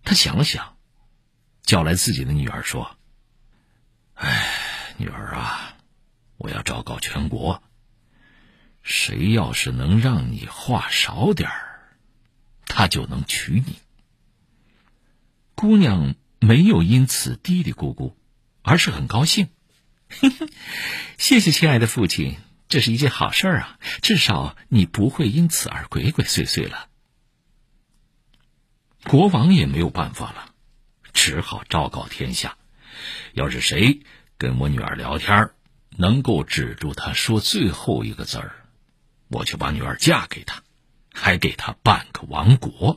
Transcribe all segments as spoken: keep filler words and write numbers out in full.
他想了想，叫来自己的女儿说：哎，女儿啊，我要昭告全国，谁要是能让你话少点儿，他就能娶你。姑娘没有因此嘀嘀咕咕，而是很高兴。谢谢亲爱的父亲，这是一件好事啊，至少你不会因此而鬼鬼祟祟了。国王也没有办法了，只好昭告天下，要是谁跟我女儿聊天，能够止住她说最后一个字儿，我就把女儿嫁给他，还给他半个王国。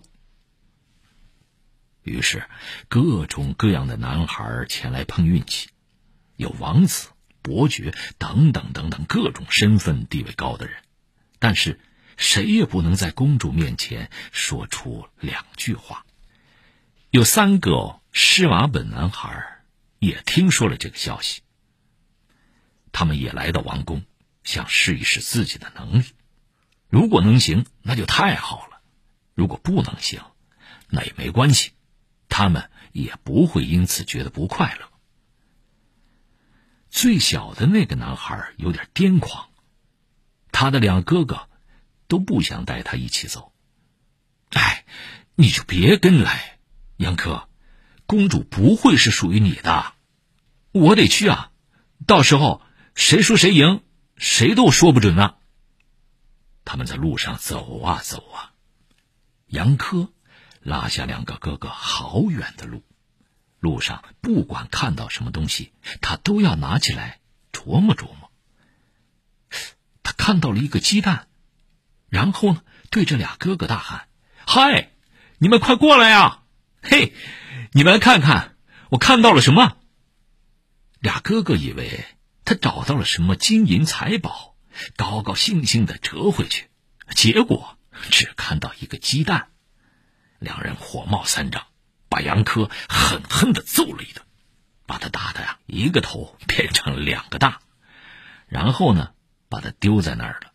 于是各种各样的男孩前来碰运气，有王子、伯爵等等等等各种身份地位高的人，但是谁也不能在公主面前说出两句话。有三个施瓦本男孩也听说了这个消息，他们也来到王宫，想试一试自己的能力。如果能行，那就太好了；如果不能行，那也没关系，他们也不会因此觉得不快乐。最小的那个男孩有点癫狂，他的两哥哥都不想带他一起走。哎，你就别跟来，杨科，公主不会是属于你的，我得去啊，到时候谁输谁赢，谁都说不准呢。他们在路上走啊走啊，杨科拉下两个哥哥好远的路，路上不管看到什么东西，他都要拿起来琢磨琢磨。他看到了一个鸡蛋，然后呢，对着俩哥哥大喊：嗨，你们快过来呀！嘿，你们来看看我看到了什么。俩哥哥以为他找到了什么金银财宝，高高兴兴地折回去，结果只看到一个鸡蛋。两人火冒三丈，把杨科狠狠地揍了一顿，把他打得呀一个头变成了两个大，然后呢把他丢在那儿了。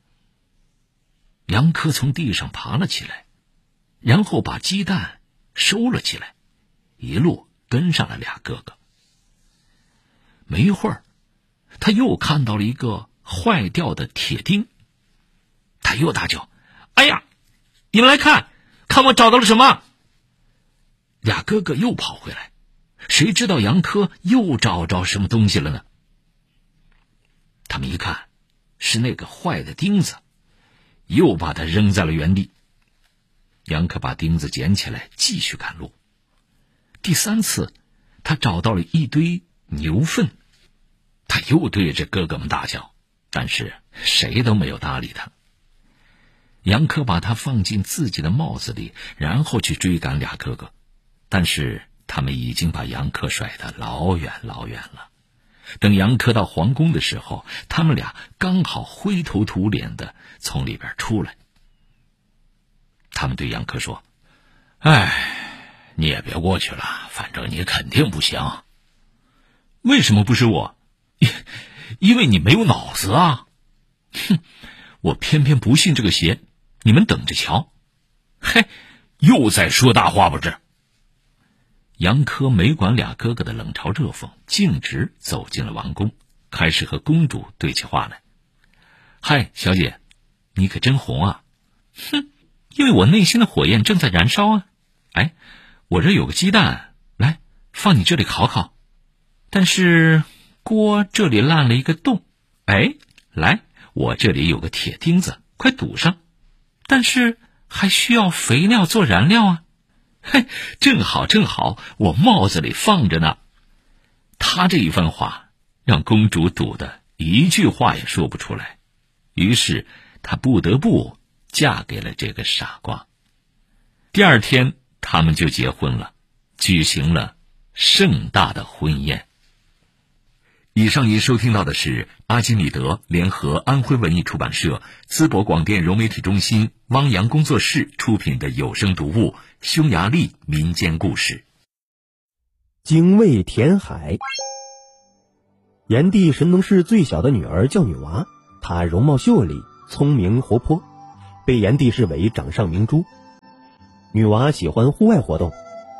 杨科从地上爬了起来，然后把鸡蛋收了起来，一路跟上了俩哥哥。没一会儿，他又看到了一个坏掉的铁钉，他又大叫：哎呀，你们来看，看我找到了什么。俩哥哥又跑回来，谁知道杨科又找着什么东西了呢？他们一看是那个坏的钉子，又把它扔在了原地。杨科把钉子捡起来继续赶路。第三次他找到了一堆牛粪，他又对着哥哥们大叫，但是谁都没有搭理他。杨科把它放进自己的帽子里，然后去追赶俩哥哥，但是他们已经把杨科甩得老远老远了。等杨科到皇宫的时候，他们俩刚好灰头土脸的从里边出来。他们对杨科说：哎，你也别过去了，反正你肯定不行。为什么不是我？因为你没有脑子啊。哼，我偏偏不信这个邪，你们等着瞧。嘿，又在说大话不是？杨科没管俩哥哥的冷嘲热讽，径直走进了王宫，开始和公主对起话来。嗨，小姐，你可真红啊。哼，因为我内心的火焰正在燃烧啊。哎，我这有个鸡蛋，来，放你这里烤烤。但是锅这里烂了一个洞。哎，来，我这里有个铁钉子，快堵上。但是还需要肥料做燃料啊。嘿，正好正好，我帽子里放着呢。他这一番话让公主堵得一句话也说不出来，于是她不得不嫁给了这个傻瓜。第二天他们就结婚了，举行了盛大的婚宴。 以上您收听到的是阿基米德联合安徽文艺出版社、淄博广电融媒体中心、汪洋工作室出品的有声读物《匈牙利民间故事》。 精卫填海。炎帝神农氏最小的女儿叫女娃，她容貌秀丽，聪明活泼，被炎帝视为掌上明珠。女娃喜欢户外活动，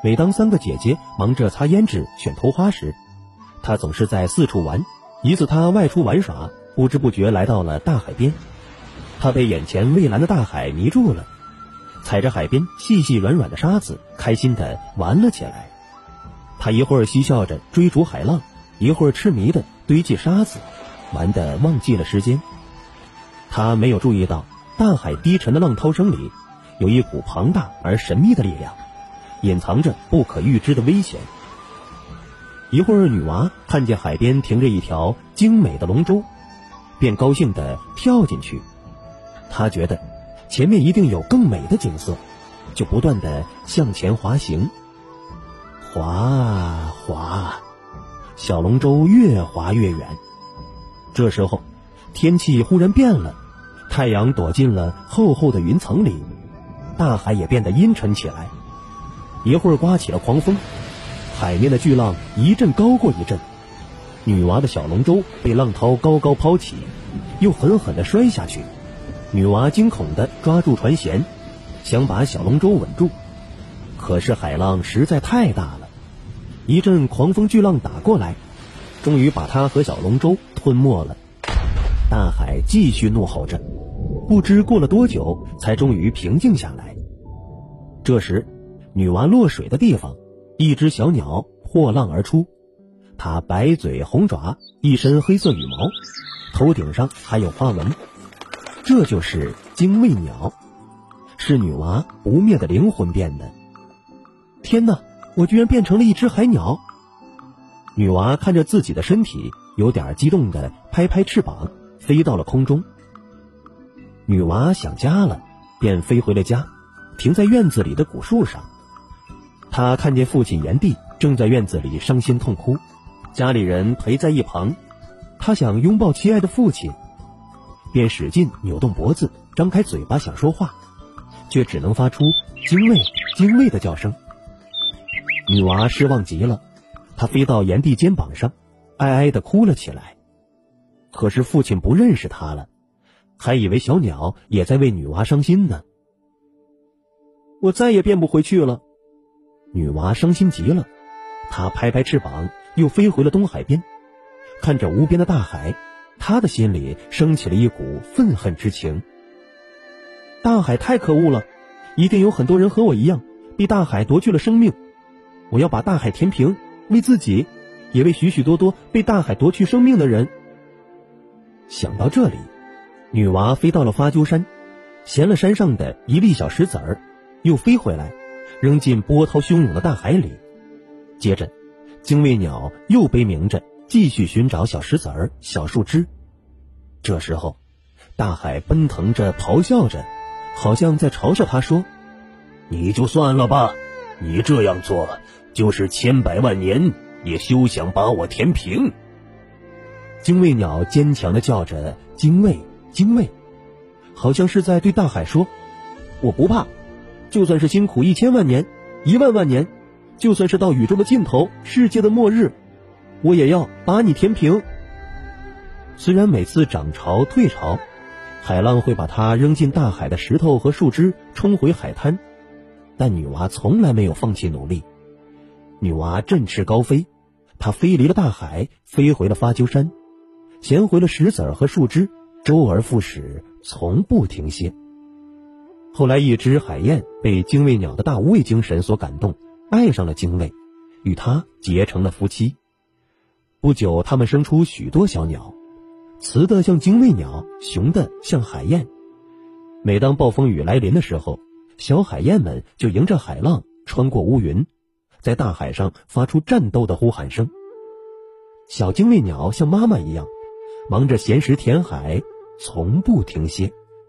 每当三个姐姐忙着擦胭脂、选头花时，她总是在四处玩。一次她外出玩耍，不知不觉来到了大海边，她被眼前蔚蓝的大海迷住了，踩着海边细细软软的沙子，开心地玩了起来。她一会儿嬉笑着追逐海浪，一会儿痴迷地堆积沙子，玩得忘记了时间。她没有注意到，大海低沉的浪涛声里有一股庞大而神秘的力量，隐藏着不可预知的危险。一会儿女娃看见海边停着一条精美的龙舟，便高兴地跳进去。她觉得前面一定有更美的景色，就不断地向前滑行。滑啊滑，小龙舟越滑越远。这时候天气忽然变了，太阳躲进了厚厚的云层里，大海也变得阴沉起来。一会儿刮起了狂风，海面的巨浪一阵高过一阵，女娃的小龙舟被浪涛高高抛起，又狠狠地摔下去。女娃惊恐地抓住船舷，想把小龙舟稳住，可是海浪实在太大了，一阵狂风巨浪打过来，终于把她和小龙舟吞没了。大海继续怒吼着，不知过了多久才终于平静下来。这时女娃落水的地方，一只小鸟破浪而出，它白嘴红爪，一身黑色羽毛，头顶上还有花纹。这就是精卫鸟，是女娃不灭的灵魂变的。天哪，我居然变成了一只海鸟！女娃看着自己的身体，有点激动地拍拍翅膀，飞到了空中。女娃想家了，便飞回了家，停在院子里的古树上。她看见父亲炎帝正在院子里伤心痛哭，家里人陪在一旁。她想拥抱亲爱的父亲，便使劲扭动脖子，张开嘴巴想说话，却只能发出精卫精卫的叫声。女娃失望极了，她飞到炎帝肩膀上，哀哀地哭了起来。可是父亲不认识她了，还以为小鸟也在为女娃伤心呢。我再也变不回去了。女娃伤心极了，她拍拍翅膀，又飞回了东海边。看着无边的大海，她的心里升起了一股愤恨之情。大海太可恶了，一定有很多人和我一样，被大海夺去了生命。我要把大海填平，为自己，也为许许多多被大海夺去生命的人。想到这里，女娃飞到了发鸠山，衔了山上的一粒小石子儿，又飞回来，扔进波涛汹涌的大海里。接着精卫鸟又悲鸣着，继续寻找小石子儿、小树枝。这时候大海奔腾着，咆哮着，好像在嘲笑他说：你就算了吧，你这样做就是千百万年也休想把我填平。精卫鸟坚强地叫着精卫精卫，好像是在对大海说：我不怕，就算是辛苦一千万年一万万年，就算是到宇宙的尽头，世界的末日，我也要把你填平。虽然每次涨潮退潮，海浪会把它扔进大海的石头和树枝冲回海滩，但女娃从来没有放弃努力。女娃振翅高飞，她飞离了大海，飞回了发鸠山，衔回了石子儿和树枝，周而复始，从不停歇。后来一只海燕被精卫鸟的大无畏精神所感动，爱上了精卫，与他结成了夫妻。不久他们生出许多小鸟，雌的像精卫鸟，雄的像海燕。每当暴风雨来临的时候，小海燕们就迎着海浪穿过乌云，在大海上发出战斗的呼喊声。小精卫鸟像妈妈一样，忙着衔食填海，从不停歇。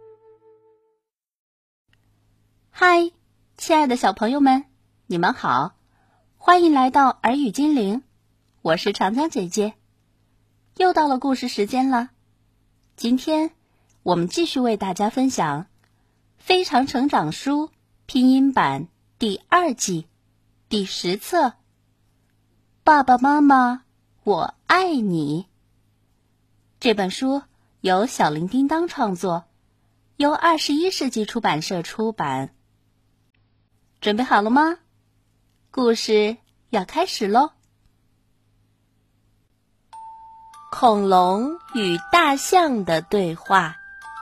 嗨，亲爱的小朋友们，你们好，欢迎来到耳语精灵，我是长江姐姐。又到了故事时间了，今天我们继续为大家分享《非常成长书》拼音版第二季第十册，爸爸妈妈，我爱你。这本书由小铃叮当创作，由二十一世纪出版社出版。准备好了吗？ 故事要开始喽。恐龙与大象的对话。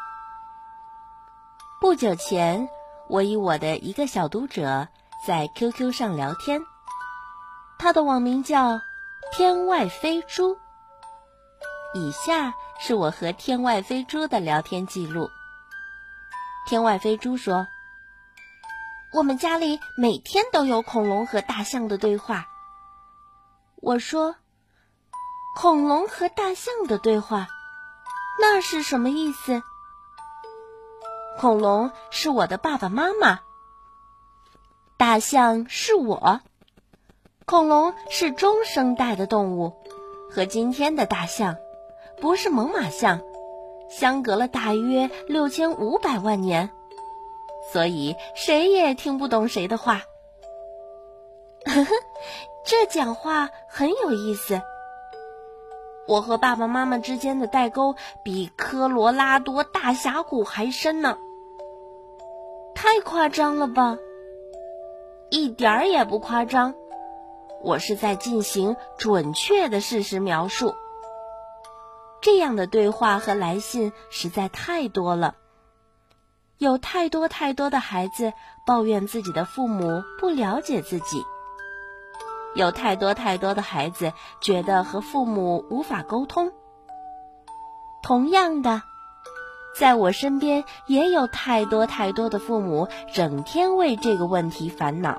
不久前，我与我的一个小读者在 Q Q 上聊天，他的网名叫天外飞猪。以下是我和天外飞猪的聊天记录。天外飞猪说，我们家里每天都有恐龙和大象的对话。我说，恐龙和大象的对话，那是什么意思？恐龙是我的爸爸妈妈，大象是我。恐龙是中生代的动物，和今天的大象，不是猛犸象，相隔了大约六千五百万年，所以谁也听不懂谁的话。呵呵，这讲话很有意思。我和爸爸妈妈之间的代沟比科罗拉多大峡谷还深呢。太夸张了吧？一点儿也不夸张，我是在进行准确的事实描述。这样的对话和来信实在太多了，有太多太多的孩子抱怨自己的父母不了解自己，有太多太多的孩子觉得和父母无法沟通。同样的，在我身边也有太多太多的父母整天为这个问题烦恼。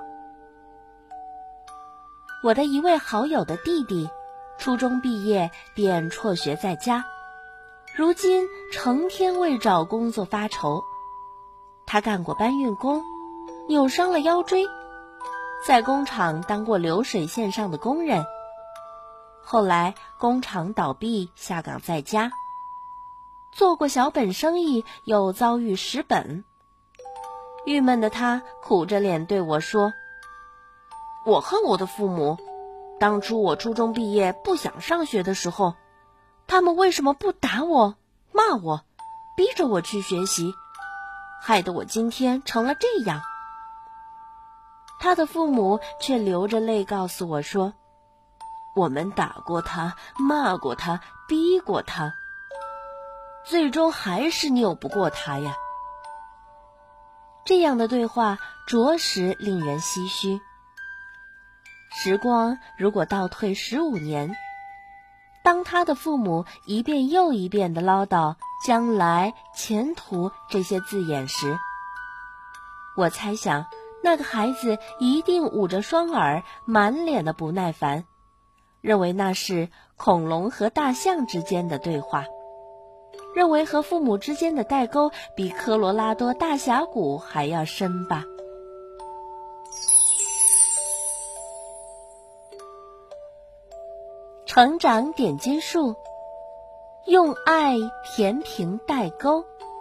我的一位好友的弟弟，初中毕业便辍学在家，如今成天为找工作发愁。他干过搬运工，扭伤了腰椎，在工厂当过流水线上的工人，后来工厂倒闭，下岗在家，做过小本生意，又遭遇蚀本。郁闷的他苦着脸对我说，我恨我的父母，当初我初中毕业不想上学的时候，他们为什么不打我、骂我，逼着我去学习，害得我今天成了这样。他的父母却流着泪告诉我说，我们打过他，骂过他，逼过他，最终还是拗不过他呀。这样的对话着实令人唏嘘。时光如果倒退十五年，当他的父母一遍又一遍地唠叨将来、前途这些字眼时，我猜想那个孩子一定捂着双耳，满脸的不耐烦，认为那是恐龙和大象之间的对话，认为和父母之间的代沟比科罗拉多大峡谷还要深吧。成长点金术，用爱填平代沟。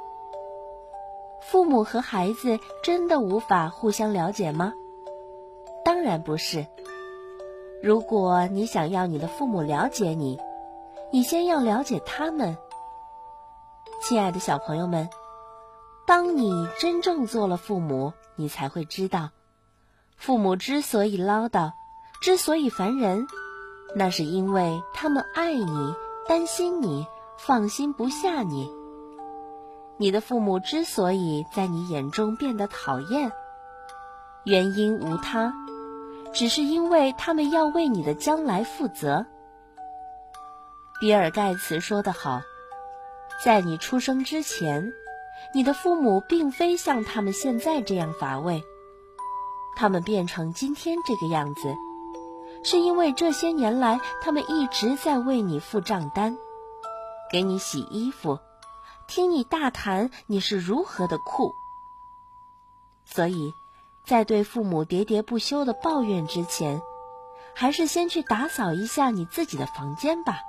父母和孩子真的无法互相了解吗？当然不是。如果你想要你的父母了解你，你先要了解他们。亲爱的小朋友们，当你真正做了父母，你才会知道，父母之所以唠叨，之所以烦人，那是因为他们爱你，担心你，放心不下你。你的父母之所以在你眼中变得讨厌，原因无他，只是因为他们要为你的将来负责。比尔盖茨说得好，在你出生之前，你的父母并非像他们现在这样乏味，他们变成今天这个样子，是因为这些年来他们一直在为你付账单，给你洗衣服，听你大谈你是如何的酷。所以在对父母喋喋不休的抱怨之前，还是先去打扫一下你自己的房间吧。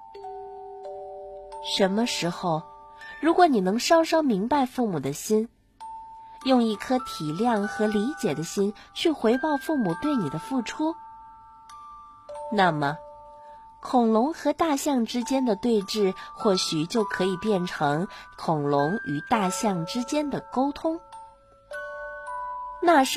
什么时候，如果你能稍稍明白父母的心，用一颗体谅和理解的心去回报父母对你的付出，那么恐龙和大象之间的对峙或许就可以变成恐龙与大象之间的沟通。那是